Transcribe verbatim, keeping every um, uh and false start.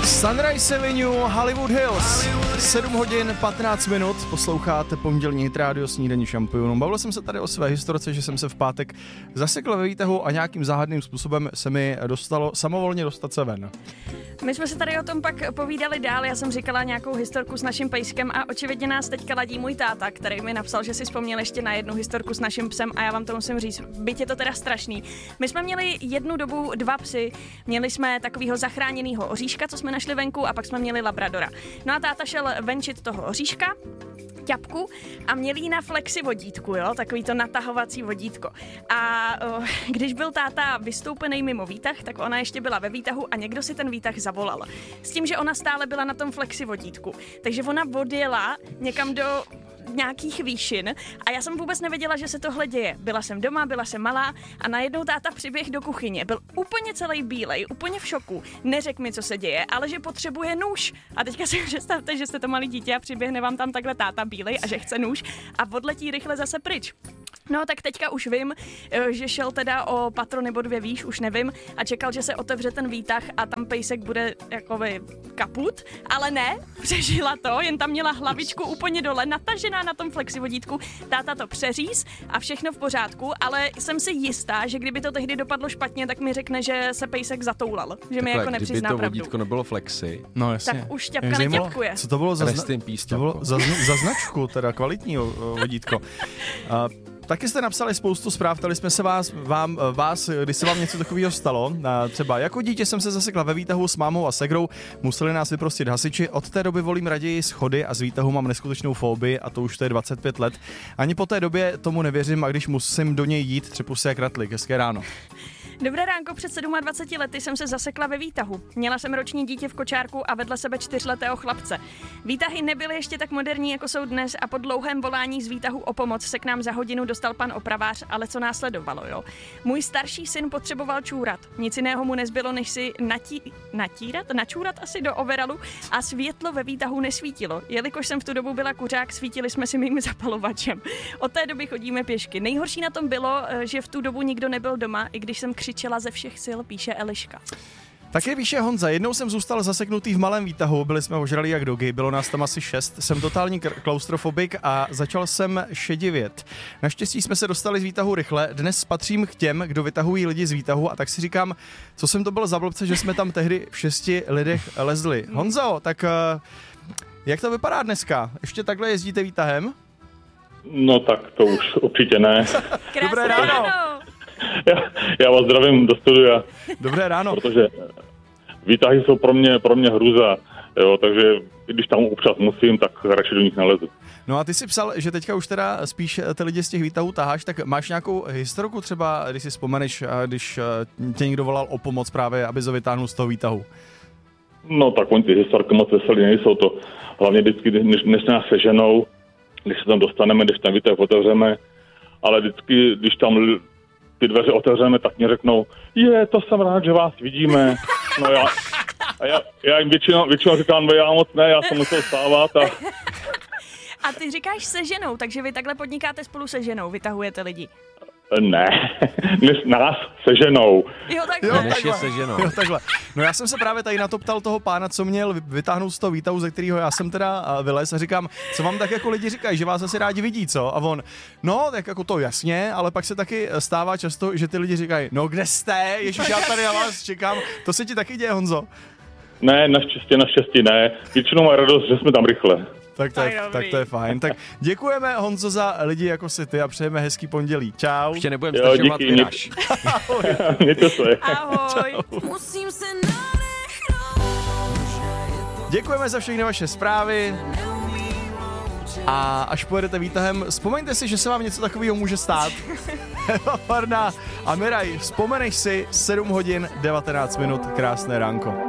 Sunrise Avenue, Hollywood Hills, sedm hodin patnáct minut, posloucháte pondělní Hit Radio Snídaní šampionů. Bavil jsem se tady o své historce, že jsem se v pátek zasekl ve výtahu a nějakým záhadným způsobem se mi dostalo samovolně dostat se ven. My jsme se tady o tom pak povídali dál, já jsem říkala nějakou historku s naším pejskem a očividně nás teďka ladí můj táta, který mi napsal, že si vzpomněl ještě na jednu historku s naším psem a já vám to musím říct, byť je to teda strašný. My jsme měli jednu dobu dva psy, měli jsme takového zachráněného oříška, co jsme našli venku, a pak jsme měli labradora. No a táta šel venčit toho oříška, ťapku, a měl jí na flexi vodítku, jo, takový to natahovací vodítko. A o, když byl táta vystoupený mimo výtah, tak ona ještě byla ve výtahu a někdo si ten výtah zavolal. S tím, že ona stále byla na tom flexi vodítku. Takže ona odjela někam do nějakých výšin a já jsem vůbec nevěděla, že se tohle děje. Byla jsem doma, byla jsem malá a najednou táta přiběh do kuchyně. Byl úplně celý bílej, úplně v šoku. Neřekl mi, co se děje, ale že potřebuje nůž. A teďka si představte, že jste to malý dítě a přiběhne vám tam takhle táta bílej a že chce nůž a odletí rychle zase pryč. No tak teďka už vím, že šel teda o patro nebo dvě výš, už nevím, a čekal, že se otevře ten výtah a tam pejsek bude jakoby kaput, ale ne, přežila to, jen tam měla hlavičku úplně dole, natažená na tom flexivodítku, táta to přeříz a všechno v pořádku, ale jsem si jistá, že kdyby to tehdy dopadlo špatně, tak mi řekne, že se pejsek zatoulal, že mi jako nepřizná pravdu. Kdyby to vodítko nebylo flexi, no jasně, tak už ťapka neťapkuje. Co to bylo za, zna- to bylo za, za značku, teda kvalitní vodítko. Uh, Taky jste napsali spoustu zpráv, ptali jsme se vás, vám, vás, když se vám něco takového stalo. Třeba jako dítě jsem se zasekla ve výtahu s mámou a segrou, museli nás vyprostit hasiči. Od té doby volím raději schody a z výtahu mám neskutečnou fóbii a to už to je dvacet pět let. Ani po té době tomu nevěřím a když musím do něj jít, třepu se jak ratlik. Hezké ráno. Dobré ránko, před dvaceti sedmi lety jsem se zasekla ve výtahu. Měla jsem roční dítě v kočárku a vedle sebe čtyřletého chlapce. Výtahy nebyly ještě tak moderní, jako jsou dnes, a po dlouhém volání z výtahu o pomoc se k nám za hodinu dostal pan opravář, ale co následovalo, jo? Můj starší syn potřeboval čůrat. Nic jiného mu nezbylo, než si natí, natírat, načůrat asi do overalu, a světlo ve výtahu nesvítilo. Jelikož jsem v tu dobu byla kuřák, svítili jsme si mým zapalovačem. Od té doby chodíme pěšky. Nejhorší na tom bylo, že v tu dobu nikdo nebyl doma, i když jsem křičela ze všech sil, píše Eliška. Také píše Honza, jednou jsem zůstal zaseknutý v malém výtahu, byli jsme ožrali jak dogy, bylo nás tam asi šest, jsem totální klaustrofobik a začal jsem šedivět. Naštěstí jsme se dostali z výtahu rychle, dnes patřím k těm, kdo vytahují lidi z výtahu, a tak si říkám, co jsem to byl za blbce, že jsme tam tehdy v šesti lidech lezli. Honzo, tak jak to vypadá dneska? Ještě takhle jezdíte výtahem? No tak to už určitě ne. Dobré ráno. Já, já vás zdravím do studia. Dobré ráno. Protože výtahy jsou pro mě, pro mě hruza, jo, takže když tam občas musím, tak radši do nich nalezu. No a ty jsi psal, že teďka už teda spíš ty lidi z těch výtahů taháš, tak máš nějakou historku třeba, když si vzpomeneš, když tě někdo volal o pomoc právě, aby ho vytáhnul z toho výtahu? No tak oni ty historky moc veselý nejsou, to hlavně vždycky, než, než nás seženou, když se tam dostaneme, když ten výtah otevřeme, ale vždycky, když tam ty dveře otevřeme, tak mě řeknou, je, to jsem rád, že vás vidíme. No já, a já, já jim většinou, většinou říkám, já moc ne, já jsem musel stávat. A... a ty říkáš se ženou, takže vy takhle podnikáte spolu se ženou, vytahujete lidi? Ne, dnes nás se ženou. Jo, takhle. Než je se ženou. Jo, takhle. No já jsem se právě tady na to ptal toho pána, co měl vytáhnout z toho výtahu, ze kterého já jsem teda vylez, a říkám, co vám tak jako lidi říkají, že vás asi rádi vidí, co? A on, no, tak jako to jasně, ale pak se taky stává často, že ty lidi říkají, no kde jste, ježiš, já tady na vás čekám. To se ti taky děje, Honzo? Ne, naštěstí, naštěstí ne. Většinou má radost, že jsme tam rychle. Tak to, je, tak to je fajn. Tak děkujeme, Honzo, za lidi jako si ty a přejeme hezký pondělí. Čau. Ještě nebudeme stačovat vyraž. Mějte se. Ahoj. Musím se nadechnout. Děkujeme za všechny vaše zprávy. A až pojedete výtahem, vzpomeňte si, že se vám něco takového může stát. Eva Farná a Miraj, vzpomeneš si, sedm hodin devatenáct minut, krásné ránko.